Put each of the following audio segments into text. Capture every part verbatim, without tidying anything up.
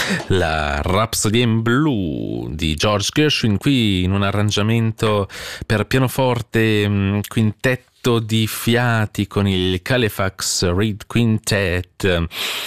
La Rhapsody in Blue di George Gershwin, qui in un arrangiamento per pianoforte, quintetto di fiati con il Calefax Reed Quintet.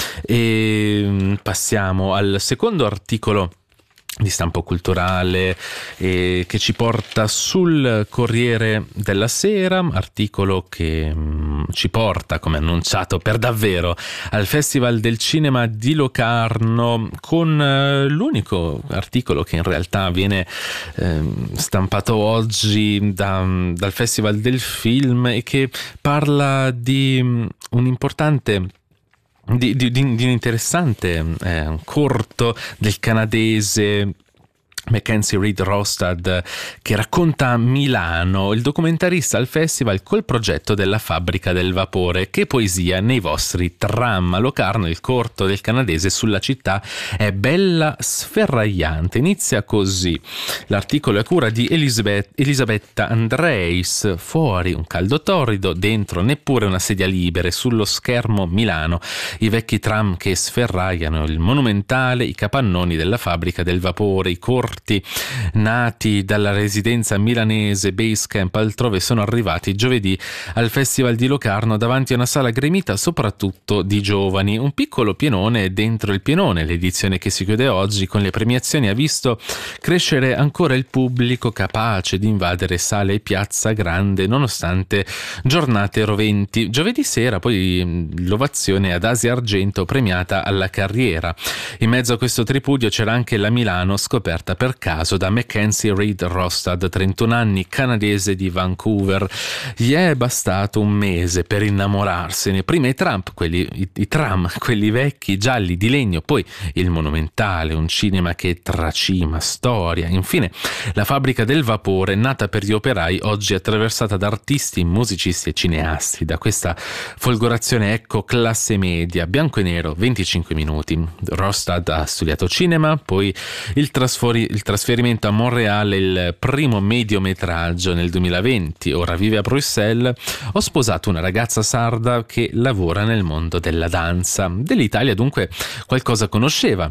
E passiamo al secondo articolo di stampo culturale eh, che ci porta sul Corriere della Sera, articolo che mh, ci porta, come annunciato per davvero, al Festival del Cinema di Locarno, con eh, l'unico articolo che in realtà viene eh, stampato oggi da, dal Festival del Film e che parla di um, un importante Di, di, di un interessante eh, corto del canadese Mackenzie Reid Rostad, che racconta Milano. Il documentarista al festival col progetto della fabbrica del vapore. Che poesia nei vostri tram. A Locarno il corto del canadese sulla città è bella sferragliante. Inizia così. L'articolo è a cura di Elisabeth, Elisabetta Andreis. Fuori un caldo torrido, dentro neppure una sedia libera. Sullo schermo Milano, i vecchi tram che sferragliano il monumentale, i capannoni della fabbrica del vapore, i corti nati dalla residenza milanese Basecamp altrove sono arrivati giovedì al Festival di Locarno davanti a una sala gremita soprattutto di giovani. Un piccolo pienone dentro il pienone. L'edizione che si chiude oggi con le premiazioni ha visto crescere ancora il pubblico capace di invadere sale e piazza grande nonostante giornate roventi. Giovedì sera poi l'ovazione ad Asia Argento premiata alla carriera. In mezzo a questo tripudio c'era anche la Milano scoperta per caso da Mackenzie Reid Rostad, trentuno anni, canadese di Vancouver. Gli è bastato un mese per innamorarsene. Prima i tram, quelli, i, i tram, quelli vecchi, gialli, di legno, poi il monumentale, un cinema che tracima storia. Infine la fabbrica del vapore, nata per gli operai, oggi attraversata da artisti, musicisti e cineasti. Da questa folgorazione ecco classe media, bianco e nero, venticinque minuti. Rostad ha studiato cinema, poi il trasfori il trasferimento a Montreal, il primo mediometraggio nel duemilaventi, ora vive a Bruxelles. Ho sposato una ragazza sarda che lavora nel mondo della danza. Dell'Italia dunque qualcosa conosceva.